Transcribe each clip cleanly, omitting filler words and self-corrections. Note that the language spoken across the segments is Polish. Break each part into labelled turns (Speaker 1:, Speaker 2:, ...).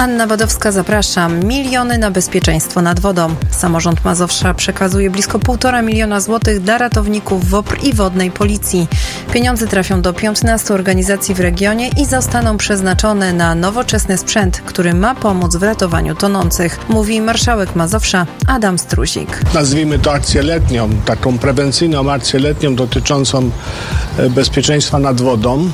Speaker 1: Anna Wadowska, zapraszam. Miliony na bezpieczeństwo nad wodą. Samorząd Mazowsza przekazuje blisko 1,5 miliona złotych dla ratowników WOPR i wodnej policji. Pieniądze trafią do 15 organizacji w regionie i zostaną przeznaczone na nowoczesny sprzęt, który ma pomóc w ratowaniu tonących, mówi marszałek Mazowsza Adam Struzik.
Speaker 2: Nazwijmy to akcję letnią, taką prewencyjną akcję letnią dotyczącą bezpieczeństwa nad wodą.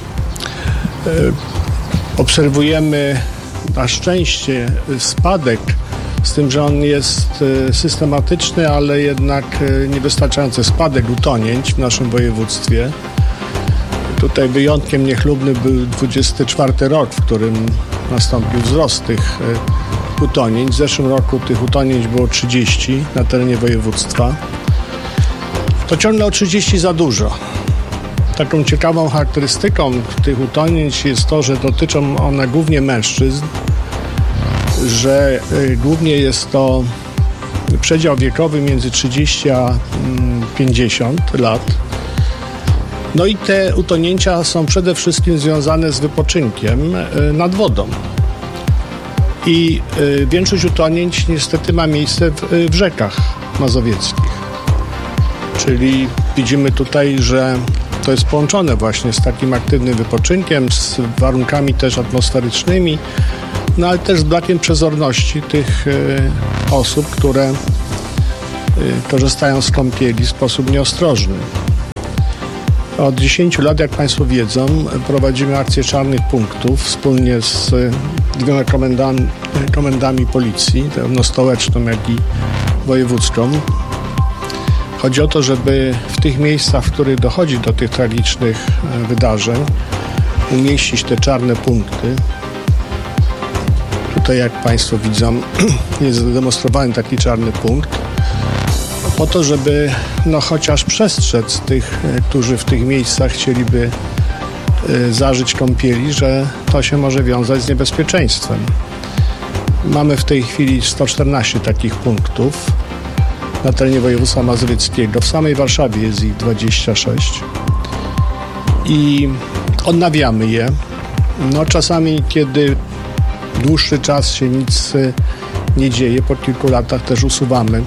Speaker 2: Obserwujemy na szczęście spadek, z tym, że on jest systematyczny, ale jednak niewystarczający spadek utonięć w naszym województwie. Tutaj wyjątkiem niechlubny był 24 rok, w którym nastąpił wzrost tych utonięć. W zeszłym roku tych utonięć było 30 na terenie województwa. To ciągle o 30 za dużo. Taką ciekawą charakterystyką tych utonięć jest to, że dotyczą one głównie mężczyzn, że głównie jest to przedział wiekowy między 30 a 50 lat. No i te utonięcia są przede wszystkim związane z wypoczynkiem nad wodą. I większość utonięć niestety ma miejsce w rzekach mazowieckich. Czyli widzimy tutaj, że to jest połączone właśnie z takim aktywnym wypoczynkiem, z warunkami też atmosferycznymi, no ale też z brakiem przezorności tych osób, które korzystają z kąpieli w sposób nieostrożny. Od 10 lat, jak Państwo wiedzą, prowadzimy akcję czarnych punktów wspólnie z 2 komendami policji, zarówno stołeczną, jak i wojewódzką. Chodzi o to, żeby w tych miejscach, w których dochodzi do tych tragicznych wydarzeń, umieścić te czarne punkty. Tutaj, jak Państwo widzą, jest zademonstrowany taki czarny punkt, po to, żeby chociaż przestrzec tych, którzy w tych miejscach chcieliby zażyć kąpieli, że to się może wiązać z niebezpieczeństwem. Mamy w tej chwili 114 takich punktów na terenie województwa mazowieckiego. W samej Warszawie jest ich 26 i odnawiamy je. Czasami, kiedy dłuższy czas się nic nie dzieje, po kilku latach też usuwamy.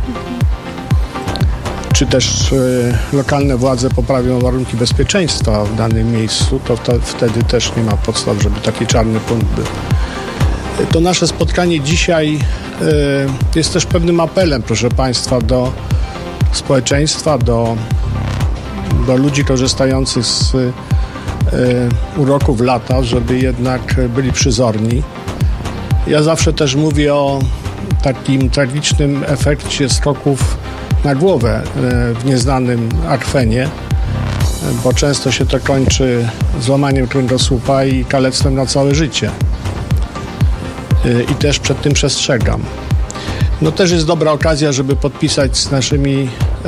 Speaker 2: Czy też lokalne władze poprawią warunki bezpieczeństwa w danym miejscu, to wtedy też nie ma podstaw, żeby taki czarny punkt był. To nasze spotkanie dzisiaj jest też pewnym apelem, proszę Państwa, do społeczeństwa, do ludzi korzystających z uroków lata, żeby jednak byli przyzorni. Ja zawsze też mówię o takim tragicznym efekcie skoków na głowę w nieznanym akwenie, bo często się to kończy złamaniem kręgosłupa i kalectwem na całe życie. I też przed tym przestrzegam. Też jest dobra okazja, żeby podpisać z naszymi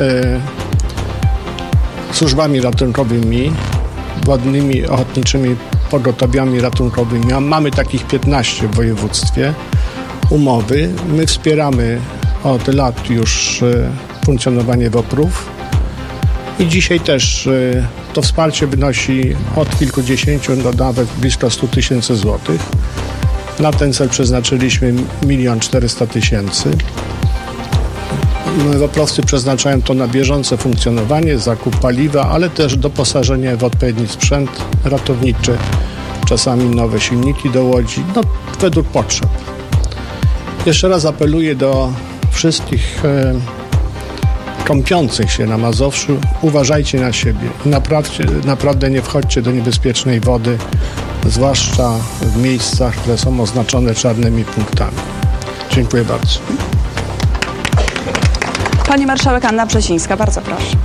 Speaker 2: służbami ratunkowymi, wodnymi, ochotniczymi pogotowiami ratunkowymi. Mamy takich 15 w województwie umowy. My wspieramy od lat już funkcjonowanie WOPR-ów i dzisiaj też to wsparcie wynosi od kilkudziesięciu do nawet blisko 100 000 złotych. Na ten cel przeznaczyliśmy 1 400 000. WOPR-owcy przeznaczają to na bieżące funkcjonowanie, zakup paliwa, ale też doposażenie w odpowiedni sprzęt ratowniczy, czasami nowe silniki do łodzi, według potrzeb. Jeszcze raz apeluję do wszystkich kąpiących się na Mazowszu, uważajcie na siebie i naprawdę nie wchodźcie do niebezpiecznej wody, zwłaszcza w miejscach, które są oznaczone czarnymi punktami. Dziękuję bardzo.
Speaker 3: Pani marszałek Anna Brzesińska, bardzo proszę.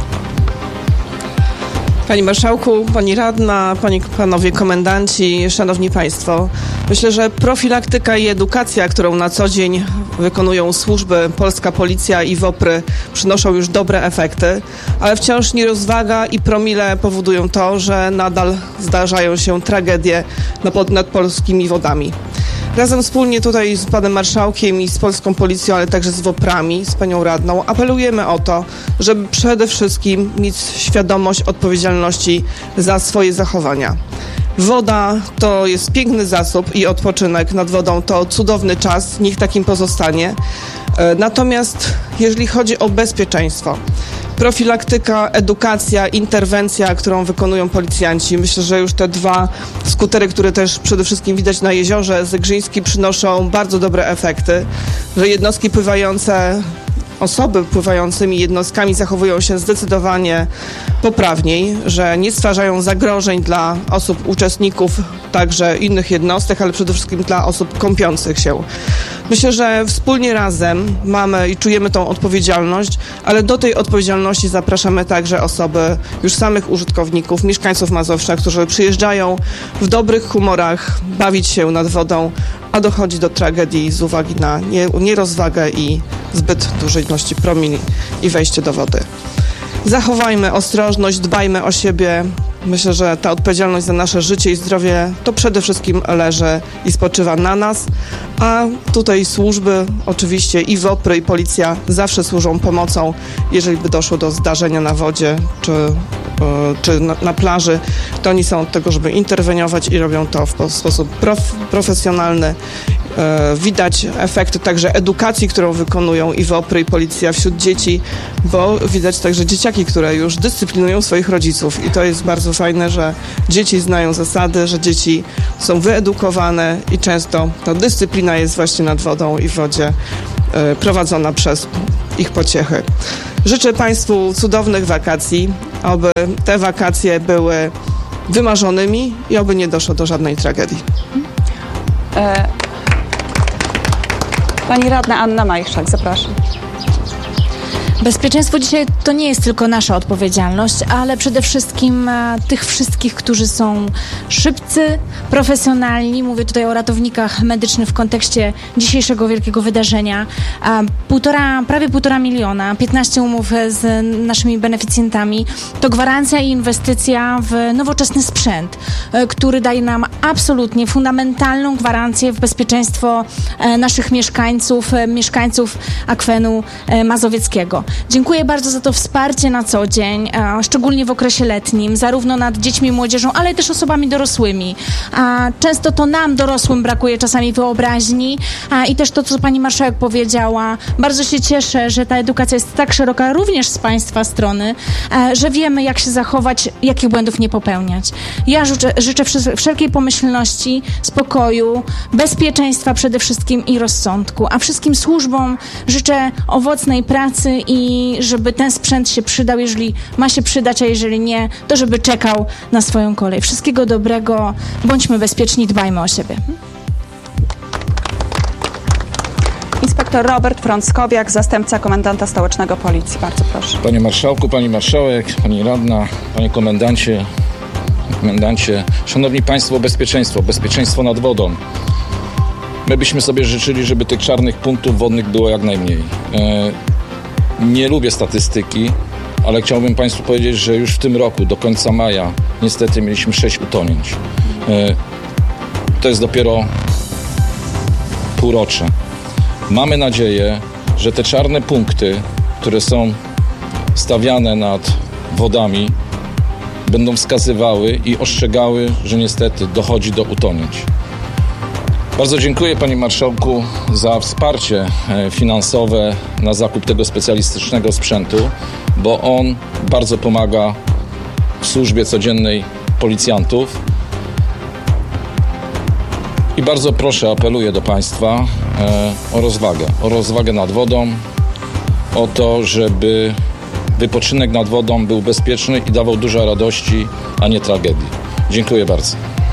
Speaker 4: Panie Marszałku, Pani Radna, Panowie Komendanci, Szanowni Państwo. Myślę, że profilaktyka i edukacja, którą na co dzień wykonują służby, polska policja i WOPR-y, przynoszą już dobre efekty, ale wciąż nierozwaga i promile powodują to, że nadal zdarzają się tragedie nad polskimi wodami. Razem wspólnie tutaj z panem marszałkiem i z polską policją, ale także z WOPR-ami, z panią radną, apelujemy o to, żeby przede wszystkim mieć świadomość odpowiedzialności za swoje zachowania. Woda to jest piękny zasób i odpoczynek nad wodą to cudowny czas, niech takim pozostanie. Natomiast jeżeli chodzi o bezpieczeństwo, profilaktyka, edukacja, interwencja, którą wykonują policjanci. Myślę, że już te dwa skutery, które też przede wszystkim widać na jeziorze Zegrzyński, przynoszą bardzo dobre efekty, że jednostki pływające, osoby pływającymi jednostkami zachowują się zdecydowanie poprawniej, że nie stwarzają zagrożeń dla osób, uczestników, także innych jednostek, ale przede wszystkim dla osób kąpiących się. Myślę, że wspólnie razem mamy i czujemy tą odpowiedzialność, ale do tej odpowiedzialności zapraszamy także osoby, już samych użytkowników, mieszkańców Mazowsza, którzy przyjeżdżają w dobrych humorach bawić się nad wodą, a dochodzi do tragedii z uwagi na nierozwagę i zbyt dużej ilości promili i wejście do wody. Zachowajmy ostrożność, dbajmy o siebie. Myślę, że ta odpowiedzialność za nasze życie i zdrowie to przede wszystkim leży i spoczywa na nas, a tutaj służby, oczywiście i WOPR, i policja zawsze służą pomocą, jeżeli by doszło do zdarzenia na wodzie czy na plaży, to oni są od tego, żeby interweniować i robią to w sposób profesjonalny. Widać efekty także edukacji, którą wykonują i WOPR, i policja wśród dzieci, bo widać także dzieciaki, które już dyscyplinują swoich rodziców i to jest bardzo fajne, że dzieci znają zasady, że dzieci są wyedukowane i często ta dyscyplina jest właśnie nad wodą i w wodzie prowadzona przez ich pociechy. Życzę Państwu cudownych wakacji, aby te wakacje były wymarzonymi i oby nie doszło do żadnej tragedii.
Speaker 3: Pani radna Anna Majchrzak, zapraszam.
Speaker 5: Bezpieczeństwo dzisiaj to nie jest tylko nasza odpowiedzialność, ale przede wszystkim tych wszystkich, którzy są szybcy, profesjonalni. Mówię tutaj o ratownikach medycznych w kontekście dzisiejszego wielkiego wydarzenia. Prawie 1,5 miliona, 15 umów z naszymi beneficjentami. To gwarancja i inwestycja w nowoczesny sprzęt, który daje nam absolutnie fundamentalną gwarancję w bezpieczeństwo naszych mieszkańców akwenu mazowieckiego. Dziękuję bardzo za to wsparcie na co dzień, szczególnie w okresie letnim, zarówno nad dziećmi i młodzieżą, ale też osobami dorosłymi. Często to nam, dorosłym, brakuje czasami wyobraźni i też to, co pani marszałek powiedziała. Bardzo się cieszę, że ta edukacja jest tak szeroka również z państwa strony, że wiemy, jak się zachować, jakich błędów nie popełniać. Ja życzę wszelkiej pomyślności, spokoju, bezpieczeństwa przede wszystkim i rozsądku, a wszystkim służbom życzę owocnej pracy i żeby ten sprzęt się przydał, jeżeli ma się przydać, a jeżeli nie, to żeby czekał na swoją kolej. Wszystkiego dobrego, bądźmy bezpieczni, dbajmy o siebie.
Speaker 3: Inspektor Robert Frąckowiak, zastępca komendanta stołecznego Policji. Bardzo proszę.
Speaker 6: Panie Marszałku, Pani Marszałek, Pani Radna, Panie Komendancie, Szanowni Państwo, bezpieczeństwo nad wodą. My byśmy sobie życzyli, żeby tych czarnych punktów wodnych było jak najmniej. Nie lubię statystyki, ale chciałbym Państwu powiedzieć, że już w tym roku, do końca maja, niestety mieliśmy 6 utonięć. To jest dopiero półrocze. Mamy nadzieję, że te czarne punkty, które są stawiane nad wodami, będą wskazywały i ostrzegały, że niestety dochodzi do utonięć. Bardzo dziękuję Panie Marszałku za wsparcie finansowe na zakup tego specjalistycznego sprzętu, bo on bardzo pomaga w służbie codziennej policjantów. I bardzo proszę, apeluję do Państwa o rozwagę nad wodą, o to, żeby wypoczynek nad wodą był bezpieczny i dawał dużo radości, a nie tragedii. Dziękuję bardzo.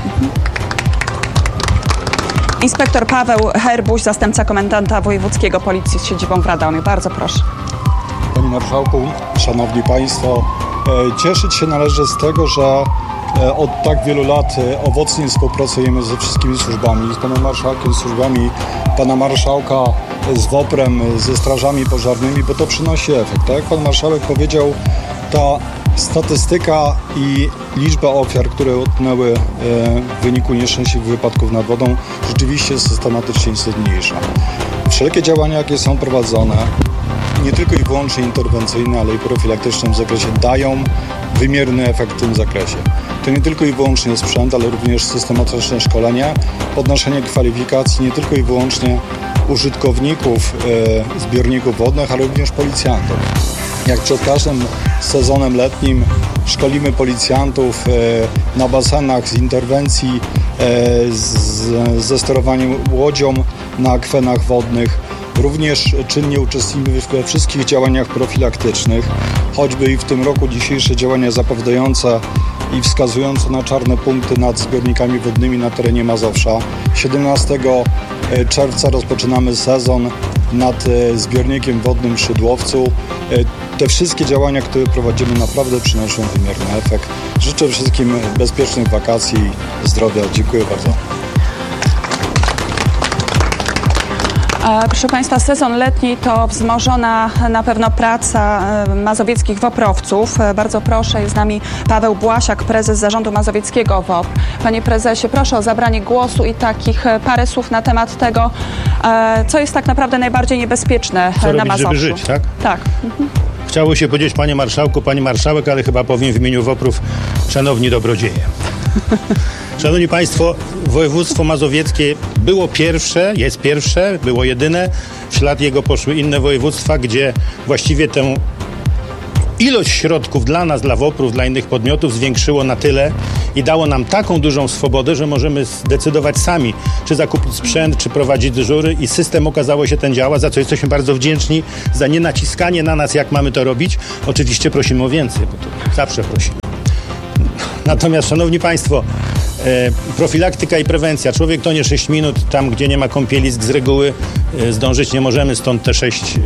Speaker 3: Inspektor Paweł Herbuś, zastępca komendanta wojewódzkiego Policji z siedzibą w Radomiu. Bardzo proszę.
Speaker 7: Panie Marszałku, Szanowni Państwo, cieszyć się należy z tego, że od tak wielu lat owocnie współpracujemy ze wszystkimi służbami, z panem marszałkiem, z służbami pana marszałka, z WOPR-em, ze strażami pożarnymi, bo to przynosi efekt. Tak jak pan marszałek powiedział, ta statystyka i liczba ofiar, które utknęły w wyniku nieszczęśliwych wypadków nad wodą, rzeczywiście systematycznie się zmniejsza. Wszelkie działania, jakie są prowadzone, nie tylko i wyłącznie interwencyjne, ale i profilaktyczne w zakresie, dają wymierny efekt w tym zakresie. to nie tylko i wyłącznie sprzęt, ale również systematyczne szkolenia, podnoszenie kwalifikacji nie tylko i wyłącznie użytkowników zbiorników wodnych, ale również policjantów. Jak przed każdym sezonem letnim szkolimy policjantów na basenach z interwencji, ze sterowaniem łodzią na akwenach wodnych. Również czynnie uczestniczymy we wszystkich działaniach profilaktycznych, choćby i w tym roku dzisiejsze działania zapowiadające i wskazujące na czarne punkty nad zbiornikami wodnymi na terenie Mazowsza. 17 czerwca rozpoczynamy sezon nad zbiornikiem wodnym w Szydłowcu. Te wszystkie działania, które prowadzimy, naprawdę przynoszą wymierny efekt. Życzę wszystkim bezpiecznych wakacji, zdrowia. Dziękuję bardzo.
Speaker 3: Proszę Państwa, sezon letni to wzmożona na pewno praca mazowieckich WOPR-owców. Bardzo proszę, jest z nami Paweł Błasiak, prezes Zarządu Mazowieckiego WOPR. Panie prezesie, proszę o zabranie głosu i takich parę słów na temat tego, co jest tak naprawdę najbardziej niebezpieczne na Mazowszu.
Speaker 8: Żeby żyć, tak?
Speaker 3: Tak.
Speaker 8: Chciało się powiedzieć, panie marszałku, pani marszałek, ale chyba powiem w imieniu WOPR-ów, szanowni dobrodzieje. Szanowni Państwo, województwo mazowieckie było pierwsze, jest pierwsze, było jedyne. W ślad jego poszły inne województwa, gdzie właściwie tę ilość środków dla nas, dla WOPR-ów, dla innych podmiotów zwiększyło na tyle i dało nam taką dużą swobodę, że możemy zdecydować sami, czy zakupić sprzęt, czy prowadzić dyżury i system okazało się ten działa, za co jesteśmy bardzo wdzięczni, za nienaciskanie na nas, jak mamy to robić. Oczywiście prosimy o więcej, bo to zawsze prosimy. Natomiast, szanowni Państwo, profilaktyka i prewencja. Człowiek tonie 6 minut, tam gdzie nie ma kąpielisk z reguły zdążyć nie możemy, stąd te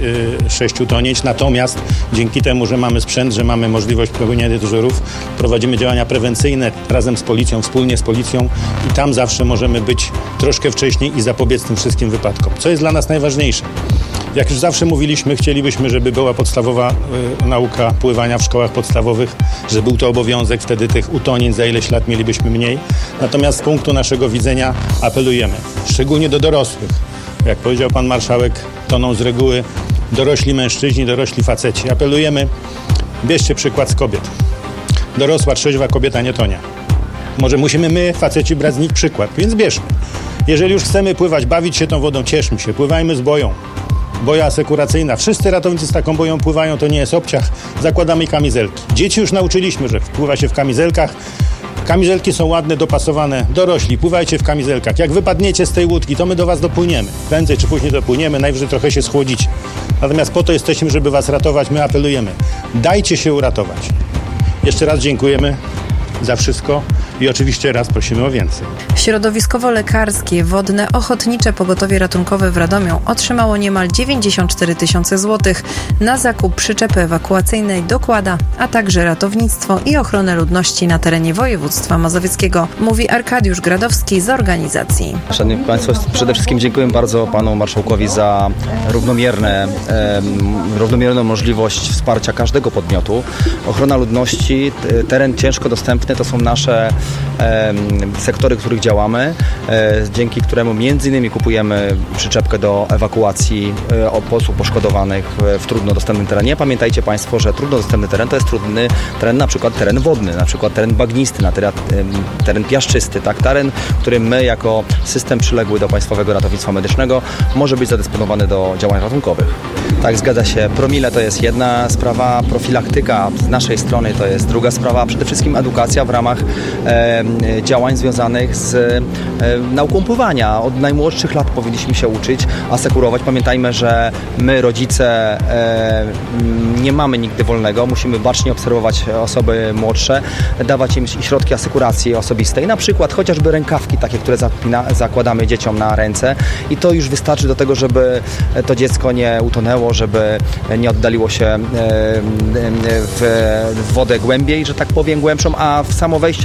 Speaker 8: 6 utonięć. Natomiast dzięki temu, że mamy sprzęt, że mamy możliwość prowadzienia dyżurów, prowadzimy działania prewencyjne razem z policją, wspólnie z policją i tam zawsze możemy być troszkę wcześniej i zapobiec tym wszystkim wypadkom. Co jest dla nas najważniejsze? Jak już zawsze mówiliśmy, chcielibyśmy, żeby była podstawowa nauka pływania w szkołach podstawowych, że był to obowiązek, wtedy tych utonięć za ileś lat mielibyśmy mniej. Natomiast z punktu naszego widzenia apelujemy, szczególnie do dorosłych. Jak powiedział pan marszałek, toną z reguły dorośli mężczyźni, dorośli faceci. Apelujemy, bierzcie przykład z kobiet. Dorosła, trzeźwa kobieta nie tonie. Może musimy my, faceci, brać z nich przykład, więc bierzmy. Jeżeli już chcemy pływać, bawić się tą wodą, cieszmy się, pływajmy z boją. Boja asekuracyjna. Wszyscy ratownicy z taką boją pływają, to nie jest obciach. Zakładamy kamizelki. Dzieci już nauczyliśmy, że pływa się w kamizelkach. Kamizelki są ładne, dopasowane. Dorośli, pływajcie w kamizelkach. Jak wypadniecie z tej łódki, to my do was dopłyniemy. Prędzej czy później dopłyniemy, najwyżej trochę się schłodzicie. Natomiast po to jesteśmy, żeby was ratować. My apelujemy. Dajcie się uratować. Jeszcze raz dziękujemy za wszystko i oczywiście raz prosimy o więcej.
Speaker 1: Środowiskowo-lekarskie, wodne, ochotnicze pogotowie ratunkowe w Radomiu otrzymało niemal 94 000 złotych na zakup przyczepy ewakuacyjnej do Kłada, a także ratownictwo i ochronę ludności na terenie województwa mazowieckiego, mówi Arkadiusz Gradowski z organizacji.
Speaker 9: Szanowni Państwo, przede wszystkim dziękuję bardzo panu marszałkowi za równomierną możliwość wsparcia każdego podmiotu. Ochrona ludności, teren ciężko dostępny to są nasze sektory, w których działamy, dzięki któremu między innymi kupujemy przyczepkę do ewakuacji osób poszkodowanych w trudno dostępnym terenie. Pamiętajcie Państwo, że trudno dostępny teren to jest trudny teren, na przykład teren wodny, na przykład teren bagnisty, teren piaszczysty, tak? Teren, który my jako system przyległy do Państwowego Ratownictwa Medycznego może być zadysponowany do działań ratunkowych. Tak, zgadza się. Promile to jest jedna sprawa, profilaktyka z naszej strony to jest druga sprawa, przede wszystkim edukacja w ramach działań związanych z nauką pływania. Od najmłodszych lat powinniśmy się uczyć, asekurować. Pamiętajmy, że my, rodzice, nie mamy nigdy wolnego. Musimy bacznie obserwować osoby młodsze, dawać im środki asekuracji osobistej. Na przykład chociażby rękawki takie, które zakładamy dzieciom na ręce i to już wystarczy do tego, żeby to dziecko nie utonęło, żeby nie oddaliło się w wodę głębiej, że tak powiem, głębszą, a w samo wejście do wody głębszej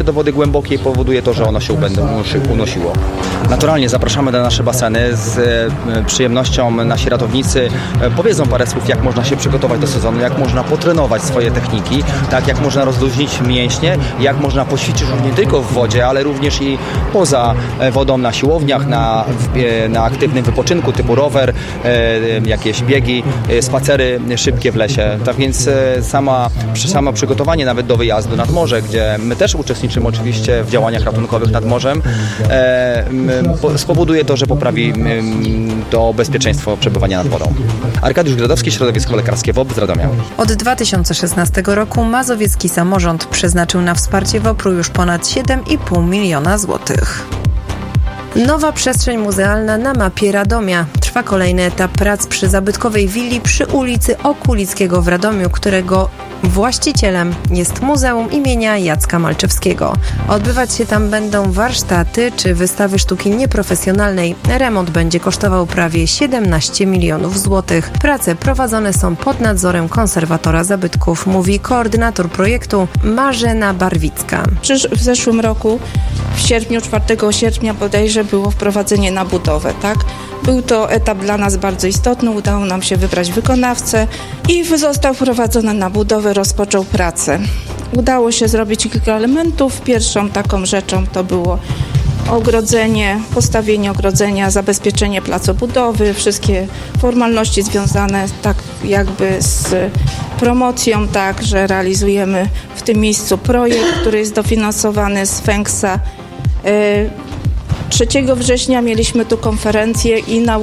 Speaker 9: głębokie i powoduje to, że ono się będzie unosiło. Naturalnie zapraszamy na nasze baseny. Z przyjemnością nasi ratownicy powiedzą parę słów, jak można się przygotować do sezonu, jak można potrenować swoje techniki, tak jak można rozluźnić mięśnie, jak można poćwiczyć nie tylko w wodzie, ale również i poza wodą na siłowniach, na aktywnym wypoczynku typu rower, jakieś biegi, spacery szybkie w lesie. Tak więc samo przygotowanie nawet do wyjazdu nad morze, gdzie my też uczestniczymy oczywiście w działaniach ratunkowych nad morzem, spowoduje to, że poprawi to bezpieczeństwo przebywania nad wodą. Arkadiusz Gradowski, Środowisko Lekarskie WOPR z Radomia.
Speaker 1: Od 2016 roku mazowiecki samorząd przeznaczył na wsparcie WOPR-u już ponad 7,5 miliona złotych. Nowa przestrzeń muzealna na mapie Radomia. Trwa kolejny etap prac przy zabytkowej willi przy ulicy Okulickiego w Radomiu, którego właścicielem jest Muzeum imienia Jacka Malczewskiego. Odbywać się tam będą warsztaty czy wystawy sztuki nieprofesjonalnej. Remont będzie kosztował prawie 17 milionów złotych. Prace prowadzone są pod nadzorem konserwatora zabytków, mówi koordynator projektu Marzena Barwicka.
Speaker 10: W zeszłym roku, w sierpniu, 4 sierpnia bodajże było wprowadzenie na budowę, tak? Był to etap dla nas bardzo istotny, udało nam się wybrać wykonawcę i został wprowadzony na budowę, rozpoczął pracę. Udało się zrobić kilka elementów. Pierwszą taką rzeczą to było ogrodzenie, postawienie ogrodzenia, zabezpieczenie placu budowy, wszystkie formalności związane tak jakby z promocją, tak, że realizujemy w tym miejscu projekt, który jest dofinansowany z FENKS-a. 3 września mieliśmy tu konferencję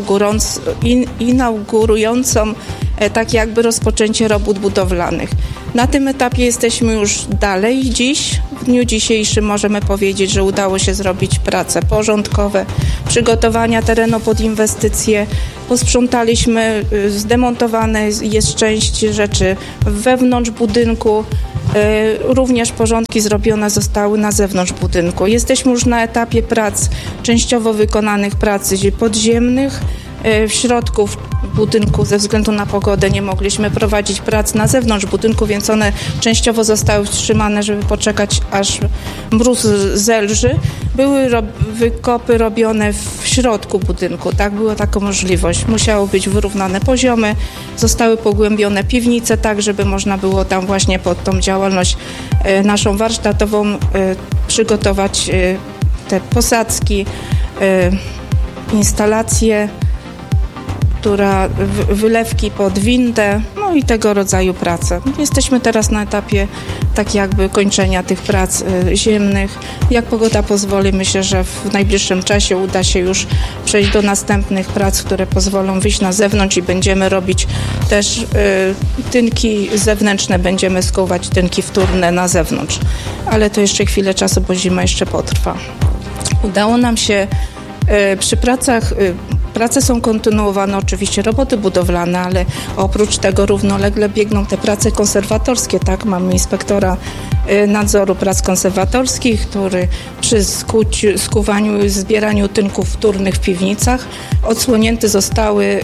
Speaker 10: inaugurującą tak jakby rozpoczęcie robót budowlanych. Na tym etapie jesteśmy już dalej dziś. W dniu dzisiejszym możemy powiedzieć, że udało się zrobić prace porządkowe, przygotowania terenu pod inwestycje. Posprzątaliśmy, zdemontowane jest część rzeczy wewnątrz budynku. Również porządki zrobione zostały na zewnątrz budynku. Jesteśmy już na etapie prac, częściowo wykonanych prac podziemnych. W środku budynku ze względu na pogodę nie mogliśmy prowadzić prac na zewnątrz budynku, więc one częściowo zostały wstrzymane, żeby poczekać aż mróz zelży. Były wykopy robione w środku budynku, tak? Była taka możliwość. Musiało być wyrównane poziomy, zostały pogłębione piwnice, tak żeby można było tam właśnie pod tą działalność naszą warsztatową przygotować te posadzki, instalacje, wylewki pod windę, no i tego rodzaju prace. Jesteśmy teraz na etapie tak jakby kończenia tych prac ziemnych. Jak pogoda pozwoli, myślę, że w najbliższym czasie uda się już przejść do następnych prac, które pozwolą wyjść na zewnątrz i będziemy robić też tynki zewnętrzne, będziemy skuwać tynki wtórne na zewnątrz. Ale to jeszcze chwilę czasu, bo zima jeszcze potrwa. Udało nam się przy pracach, prace są kontynuowane, oczywiście roboty budowlane, ale oprócz tego równolegle biegną te prace konserwatorskie, tak? Mamy inspektora nadzoru prac konserwatorskich, który przy skuwaniu i zbieraniu tynków wtórnych w piwnicach odsłonięte zostały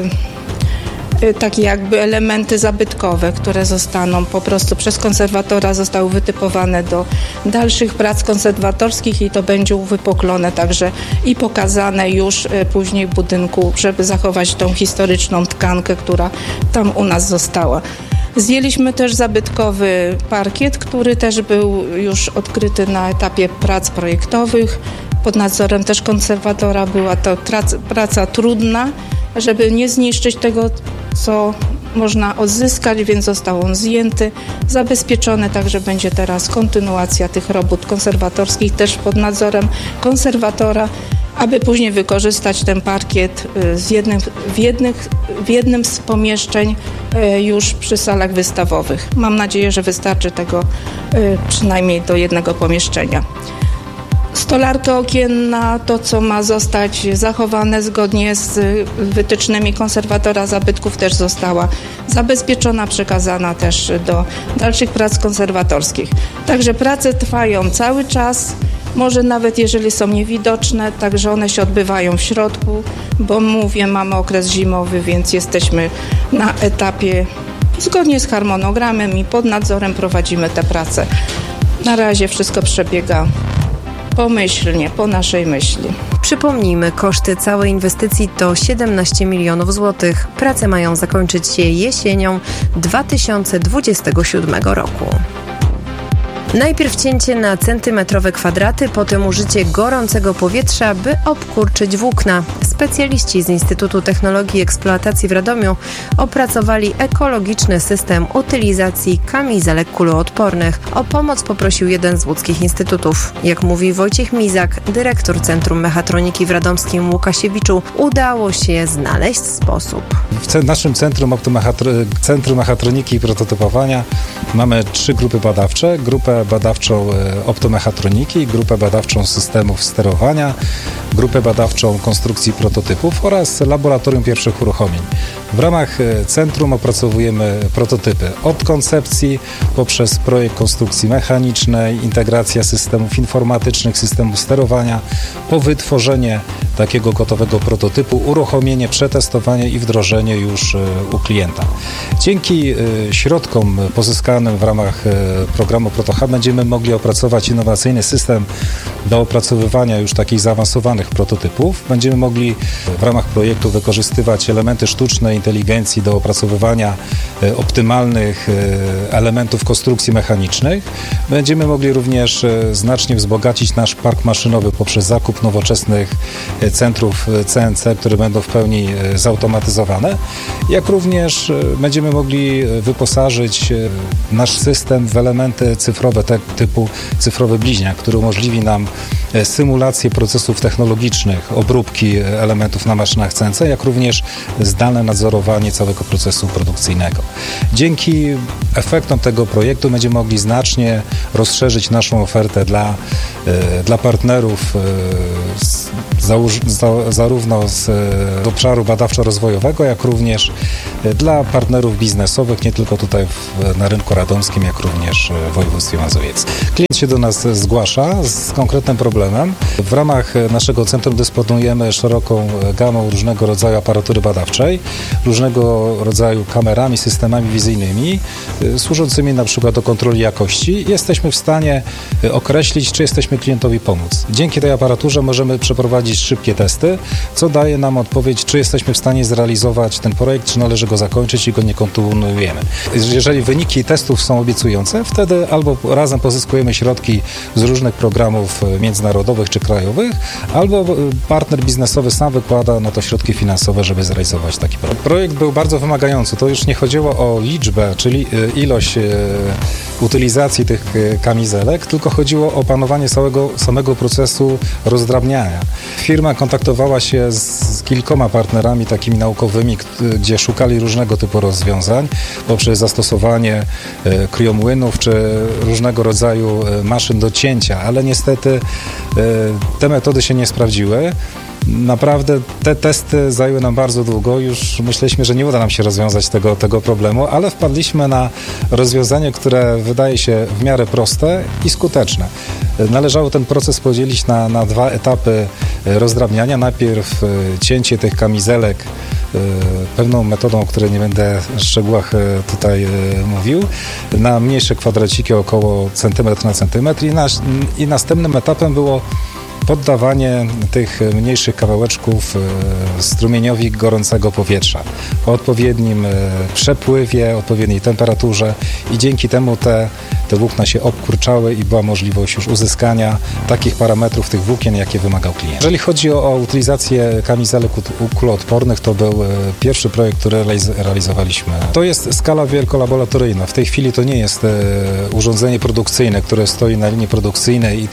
Speaker 10: takie jakby elementy zabytkowe, które zostaną po prostu przez konserwatora, zostały wytypowane do dalszych prac konserwatorskich i to będzie uwypuklone także i pokazane już później w budynku, żeby zachować tą historyczną tkankę, która tam u nas została. Zdjęliśmy też zabytkowy parkiet, który też był już odkryty na etapie prac projektowych. Pod nadzorem też konserwatora była to praca trudna, żeby nie zniszczyć tego, co można odzyskać, więc został on zdjęty, zabezpieczony, także będzie teraz kontynuacja tych robót konserwatorskich też pod nadzorem konserwatora, aby później wykorzystać ten parkiet w jednym z pomieszczeń już przy salach wystawowych. Mam nadzieję, że wystarczy tego przynajmniej do jednego pomieszczenia. Stolarka okienna, to co ma zostać zachowane zgodnie z wytycznymi konserwatora zabytków też została zabezpieczona, przekazana też do dalszych prac konserwatorskich. Także prace trwają cały czas, może nawet jeżeli są niewidoczne, także one się odbywają w środku, bo mówię, mamy okres zimowy, więc jesteśmy na etapie zgodnie z harmonogramem i pod nadzorem prowadzimy te prace. Na razie wszystko przebiega pomyślnie, po naszej myśli.
Speaker 1: Przypomnijmy, koszty całej inwestycji to 17 milionów złotych. Prace mają zakończyć się jesienią 2027 roku. Najpierw cięcie na centymetrowe kwadraty, potem użycie gorącego powietrza, by obkurczyć włókna. Specjaliści z Instytutu Technologii i Eksploatacji w Radomiu opracowali ekologiczny system utylizacji kamizelek kuloodpornych. O pomoc poprosił jeden z łódzkich instytutów. Jak mówi Wojciech Mizak, dyrektor Centrum Mechatroniki w Radomskim Łukasiewiczu, udało się znaleźć sposób.
Speaker 11: W naszym Centrum Mechatroniki i Prototypowania mamy 3 grupy badawcze. Grupę badawczą optomechatroniki, grupę badawczą systemów sterowania, grupę badawczą konstrukcji prototypów oraz laboratorium pierwszych uruchomień. W ramach centrum opracowujemy prototypy od koncepcji poprzez projekt konstrukcji mechanicznej, integracja systemów informatycznych, systemów sterowania, po wytworzenie takiego gotowego prototypu, uruchomienie, przetestowanie i wdrożenie już u klienta. Dzięki środkom pozyskanym w ramach programu ProtoHub będziemy mogli opracować innowacyjny system do opracowywania już takich zaawansowanych prototypów. Będziemy mogli w ramach projektu wykorzystywać elementy sztucznej inteligencji do opracowywania optymalnych elementów konstrukcji mechanicznych. Będziemy mogli również znacznie wzbogacić nasz park maszynowy poprzez zakup nowoczesnych centrów CNC, które będą w pełni zautomatyzowane, jak również będziemy mogli wyposażyć nasz system w elementy cyfrowe typu cyfrowy bliźniak, który umożliwi nam symulację procesów technologicznych, obróbki elementów na maszynach CNC, jak również zdalne nadzorowanie całego procesu produkcyjnego. Dzięki efektom tego projektu będziemy mogli znacznie rozszerzyć naszą ofertę dla partnerów zarówno z obszaru badawczo-rozwojowego, jak również dla partnerów biznesowych, nie tylko tutaj na rynku radomskim, jak również w województwie mazowieckim. Klient się do nas zgłasza z konkretnym problemem. W ramach naszego centrum dysponujemy szeroką gamą różnego rodzaju aparatury badawczej, różnego rodzaju kamerami, systemami wizyjnymi, służącymi na przykład do kontroli jakości. Jesteśmy w stanie określić, czy jesteśmy klientowi pomóc. Dzięki tej aparaturze możemy przeprowadzić szybkie testy, co daje nam odpowiedź, czy jesteśmy w stanie zrealizować ten projekt, czy należy go zakończyć i go nie kontynuujemy. Jeżeli wyniki testów są obiecujące, wtedy albo razem pozyskujemy środki z różnych programów międzynarodowych czy krajowych, albo partner biznesowy sam wykłada na to środki finansowe, żeby zrealizować taki projekt. Projekt był bardzo wymagający. To już nie chodziło o liczbę, czyli ilość utylizacji tych kamizelek, tylko chodziło o opanowanie samego procesu rozdrabniania. Firma kontaktowała się z kilkoma partnerami takimi naukowymi, gdzie szukali różnego typu rozwiązań poprzez zastosowanie kriomłynów czy różnego rodzaju maszyn do cięcia, ale niestety te metody się nie sprawdziły. Naprawdę te testy zajęły nam bardzo długo, już myśleliśmy, że nie uda nam się rozwiązać tego problemu, ale wpadliśmy na rozwiązanie, które wydaje się w miarę proste i skuteczne. Należało ten proces podzielić na 2 etapy rozdrabniania. Najpierw cięcie tych kamizelek pewną metodą, o której nie będę w szczegółach tutaj mówił, na mniejsze kwadraciki około centymetr na centymetr i następnym etapem było poddawanie tych mniejszych kawałeczków strumieniowi gorącego powietrza po odpowiednim przepływie, odpowiedniej temperaturze i dzięki temu te włókna się obkurczały i była możliwość już uzyskania takich parametrów tych włókien, jakie wymagał klient. Jeżeli chodzi o utylizację kamizelek kuloodpornych, to był pierwszy projekt, który realizowaliśmy. To jest skala wielkolaboratoryjna. W tej chwili to nie jest urządzenie produkcyjne, które stoi na linii produkcyjnej i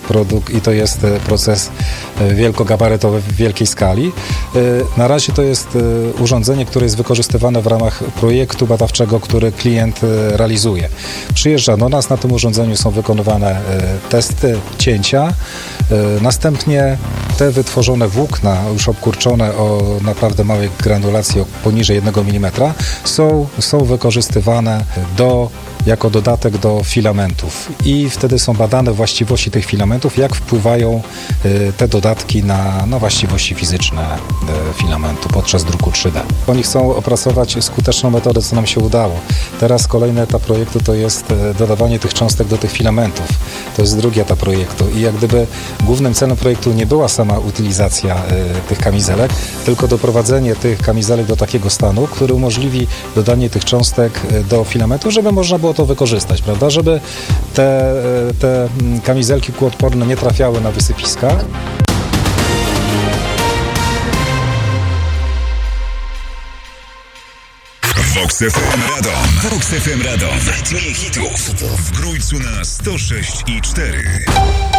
Speaker 11: to jest proces wielkogabarytowy w wielkiej skali. Na razie to jest urządzenie, które jest wykorzystywane w ramach projektu badawczego, który klient realizuje. Przyjeżdża do nas, na tym urządzeniu są wykonywane testy cięcia. Następnie te wytworzone włókna, już obkurczone o naprawdę małej granulacji, poniżej 1 mm, są wykorzystywane jako dodatek do filamentów i wtedy są badane właściwości tych filamentów, jak wpływają te dodatki na właściwości fizyczne filamentu podczas druku 3D. Oni chcą opracować skuteczną metodę, co nam się udało. Teraz kolejny etap projektu to jest dodawanie tych cząstek do tych filamentów. To jest drugi etap projektu i jak gdyby głównym celem projektu nie była sama utylizacja tych kamizelek, tylko doprowadzenie tych kamizelek do takiego stanu, który umożliwi dodanie tych cząstek do filamentu, żeby można było to wykorzystać, prawda? Żeby te kamizelki kółodporne nie trafiały na wysypiska.
Speaker 12: Vox FM Radom. Vox FM Radom. W rytmie hitów. W Grójcu na 106,4.